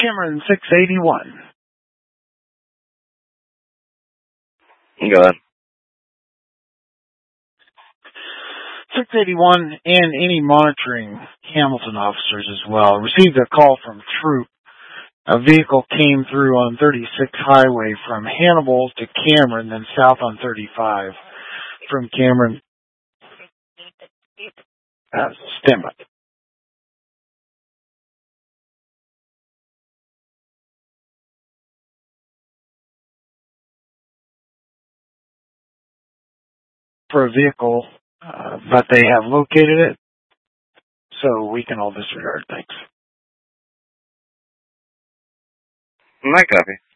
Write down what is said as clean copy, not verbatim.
Cameron 681. Go ahead. 681 and any monitoring Hamilton officers as well received a call from Troop. A vehicle came through on 36 Highway from Hannibal to Cameron, then south on 35 from Cameron. Stand by. For a vehicle, but they have located it, so we can all disregard. Thanks. My copy.